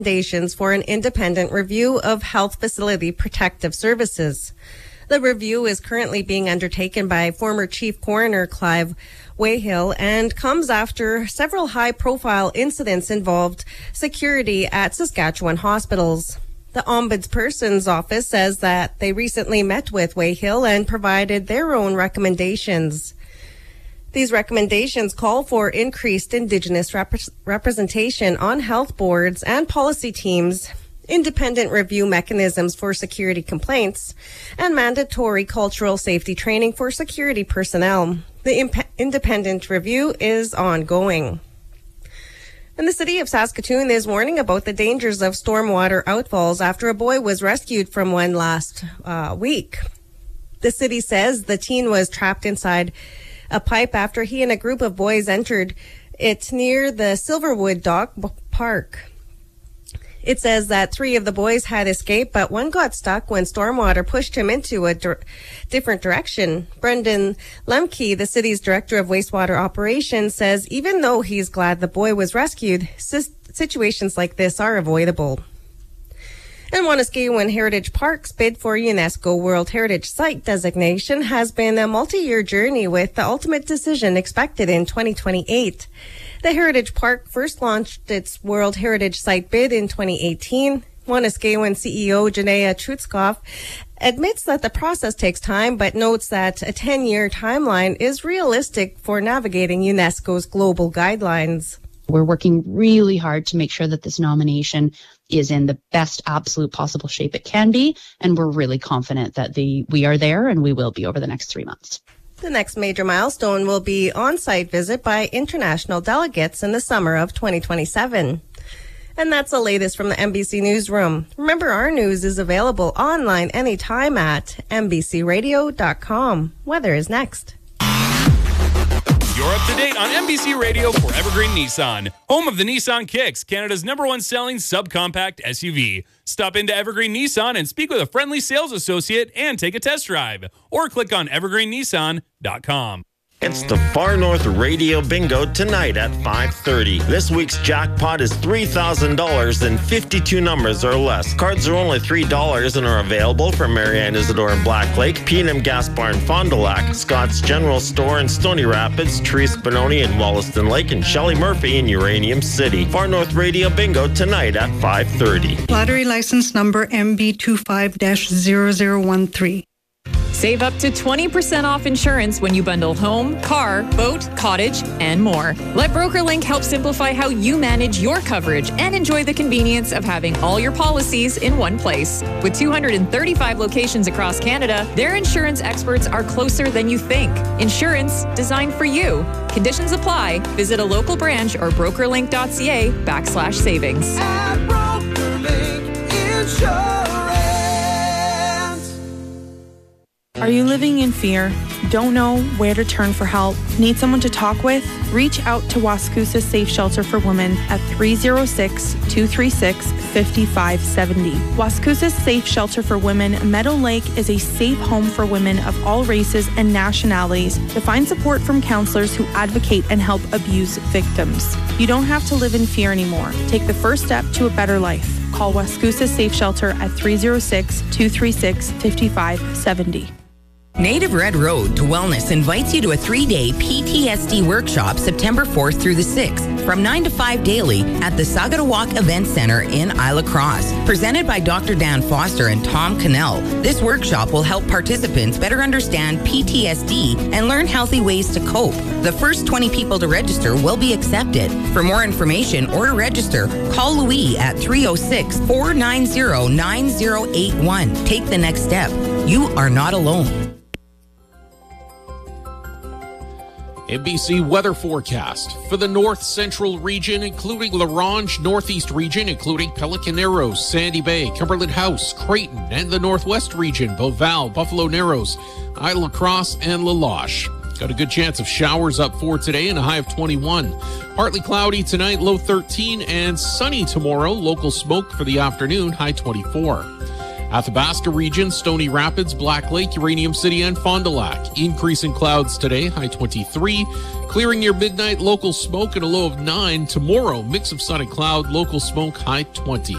recommendations for an independent review of health facility protective services. The review is currently being undertaken by former Chief Coroner Clive Wayhill and comes after several high-profile incidents involved security at Saskatchewan hospitals. The Ombudsperson's office says that they recently met with Wayhill and provided their own recommendations. These recommendations call for increased Indigenous representation on health boards and policy teams, independent review mechanisms for security complaints, and mandatory cultural safety training for security personnel. The independent review is ongoing. And the city of Saskatoon is warning about the dangers of stormwater outfalls after a boy was rescued from one last week. The city says the teen was trapped inside a pipe after he and a group of boys entered it near the Silverwood Dog Park. It says that 3 of the boys had escaped, but one got stuck when stormwater pushed him into a different direction. Brendan Lemke, the city's director of wastewater operations, says even though he's glad the boy was rescued, situations like this are avoidable. And Wanuskewin Heritage Park's bid for UNESCO World Heritage Site designation has been a multi-year journey with the ultimate decision expected in 2028. The Heritage Park first launched its World Heritage Site bid in 2018. Wanuskewin CEO Janaya Trutskov admits that the process takes time, but notes that a 10-year timeline is realistic for navigating UNESCO's global guidelines. We're working really hard to make sure that this nomination is in the best absolute possible shape it can be, and we're really confident that we are there and we will be over the next 3 months. The next major milestone will be on-site visit by international delegates in the summer of 2027. And that's the latest from the NBC Newsroom. Remember, our news is available online anytime at NBCRadio.com. Weather is next. You're up to date on NBC Radio for Evergreen Nissan, home of the Nissan Kicks, Canada's #1 selling subcompact SUV. Stop into Evergreen Nissan and speak with a friendly sales associate and take a test drive, or click on evergreennissan.com. It's the Far North Radio Bingo tonight at 5:30. This week's jackpot is $3,000 and 52 numbers or less. Cards are only $3 and are available from Marianne Isidore in Black Lake, P&M Gas Bar in Fond du Lac, Scott's General Store in Stony Rapids, Therese Benoni in Wollaston Lake, and Shelley Murphy in Uranium City. Far North Radio Bingo tonight at 5:30. Lottery license number MB25-0013. Save up to 20% off insurance when you bundle home, car, boat, cottage, and more. Let BrokerLink help simplify how you manage your coverage and enjoy the convenience of having all your policies in one place. With 235 locations across Canada, their insurance experts are closer than you think. Insurance designed for you. Conditions apply. Visit a local branch or brokerlink.ca/savings. At BrokerLink Insurance. Are you living in fear? Don't know where to turn for help? Need someone to talk with? Reach out to Wascoosa Safe Shelter for Women at 306-236-5570. Wascoosa Safe Shelter for Women, Meadow Lake is a safe home for women of all races and nationalities to find support from counselors who advocate and help abuse victims. You don't have to live in fear anymore. Take the first step to a better life. Call Wascoosa Safe Shelter at 306-236-5570. Native Red Road to Wellness invites you to a 3-day PTSD workshop September 4th through the 6th from 9 to 5 daily at the Sagatawak Event Center in Isla Crosse. Presented by Dr. Dan Foster and Tom Cannell, this workshop will help participants better understand PTSD and learn healthy ways to cope. The first 20 people to register will be accepted. For more information or to register, call Louis at 306-490-9081. Take the next step. You are not alone. NBC weather forecast for the north central region, including La Ronge, northeast region, including Pelican Narrows, Sandy Bay, Cumberland House, Creighton, and the northwest region, Beauval, Buffalo Narrows, Isla Crosse, and La Loche. Got a good chance of showers up for today and a high of 21. Partly cloudy tonight, low 13, and sunny tomorrow. Local smoke for the afternoon, high 24. Athabasca region, Stony Rapids, Black Lake, Uranium City, and Fond du Lac. Increasing clouds today, high 23. Clearing near midnight, local smoke and a low of 9. Tomorrow, mix of sun and cloud, local smoke, high 20.